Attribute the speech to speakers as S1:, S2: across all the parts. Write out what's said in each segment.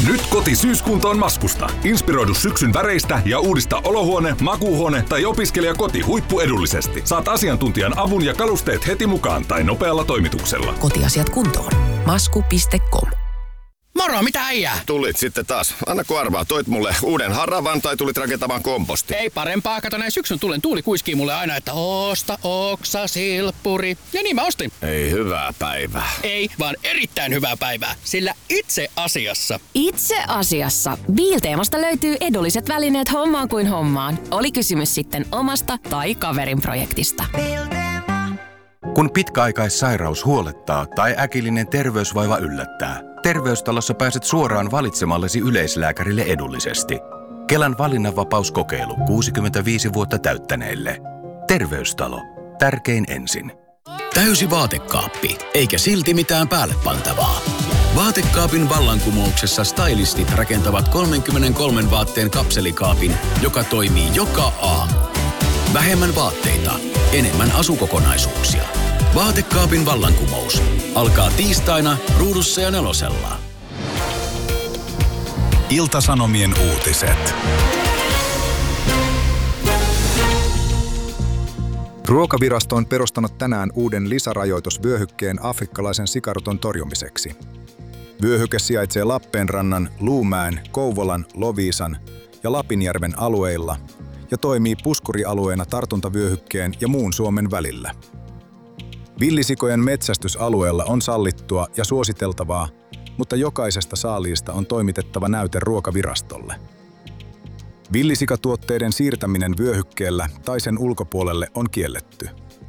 S1: Nyt koti-syyskuntoon Maskusta. Inspiroidu syksyn väreistä ja uudista olohuone, makuuhuone tai opiskelijakoti huippuedullisesti. Saat asiantuntijan avun ja kalusteet heti mukaan tai nopealla toimituksella.
S2: Kotiasiat kuntoon. Masku.com.
S3: Moro, mitä äijää?
S4: Tulit sitten taas. Anna arvaa, toit mulle uuden haravan tai tulit rakentamaan komposti?
S3: Ei parempaa, kato näin syksyn tulen tuuli kuiskii mulle aina, että osta oksa silppuri. Ja niin mä ostin.
S4: Ei hyvää päivää.
S3: Ei, vaan erittäin hyvää päivää. Sillä itse asiassa
S2: Biilteemasta löytyy edulliset välineet hommaan kuin hommaan. Oli kysymys sitten omasta tai kaverin projektista.
S5: Kun pitkäaikaissairaus huolettaa tai äkillinen terveysvaiva yllättää, Terveystalossa pääset suoraan valitsemallesi yleislääkärille edullisesti. Kelan valinnanvapauskokeilu 65 vuotta täyttäneille. Terveystalo. Tärkein ensin.
S6: Täysi vaatekaappi, eikä silti mitään päälle pantavaa. Vaatekaapin vallankumouksessa stylistit rakentavat 33 vaatteen kapselikaapin, joka toimii joka aamu. Vähemmän vaatteita, enemmän asukokonaisuuksia. Vaatekaapin vallankumous alkaa tiistaina Ruudussa ja Nelosella.
S7: Ilta-Sanomien uutiset. Ruokavirasto on perustanut tänään uuden lisärajoitusvyöhykkeen afrikkalaisen sikaruton torjumiseksi. Vyöhyke sijaitsee Lappeenrannan, Luumäen, Kouvolan, Loviisan ja Lapinjärven alueilla ja toimii puskurialueena tartuntavyöhykkeen ja muun Suomen välillä. Villisikojen metsästysalueella on sallittua ja suositeltavaa, mutta jokaisesta saaliista on toimitettava näyte Ruokavirastolle. Villisikatuotteiden siirtäminen vyöhykkeellä tai sen ulkopuolelle on kielletty.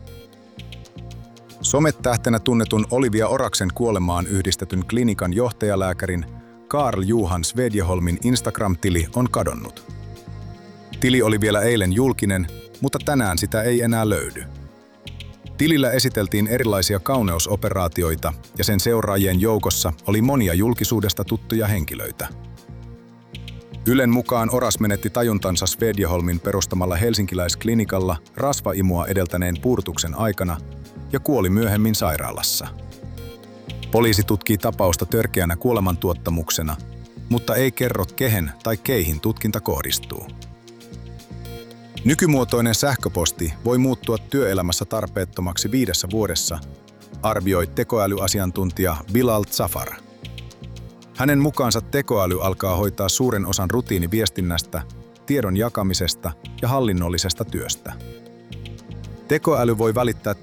S7: Sometähtenä tunnetun Olivia Oraksen kuolemaan yhdistetyn klinikan johtajalääkärin Carl Johan Svedjeholmin Instagram-tili on kadonnut. Tili oli vielä eilen julkinen, mutta tänään sitä ei enää löydy. Tilillä esiteltiin erilaisia kauneusoperaatioita ja sen seuraajien joukossa oli monia julkisuudesta tuttuja henkilöitä. Ylen mukaan Oras menetti tajuntansa Svedjeholmin perustamalla helsinkiläisklinikalla rasvaimua edeltäneen puudutuksen aikana ja kuoli myöhemmin sairaalassa. Poliisi tutkii tapausta törkeänä kuolemantuottamuksena, mutta ei kerro kehen tai keihin tutkinta kohdistuu. Nykymuotoinen sähköposti voi muuttua työelämässä tarpeettomaksi 5 vuodessa, arvioi tekoälyasiantuntija Bilal Zafar. Hänen mukaansa tekoäly alkaa hoitaa suuren osan rutiiniviestinnästä, tiedon jakamisesta ja hallinnollisesta työstä. Tekoäly voi välittää